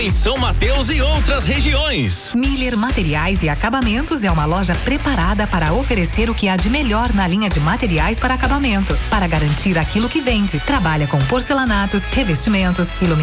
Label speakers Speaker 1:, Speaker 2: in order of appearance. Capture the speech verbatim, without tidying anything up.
Speaker 1: em São Mateus e outras regiões.
Speaker 2: Miller Materiais e Acabamentos é uma loja preparada para oferecer o que há de melhor na linha de materiais para acabamento, para garantir aquilo que vende. Trabalha com porcelanatos, revestimentos, iluminação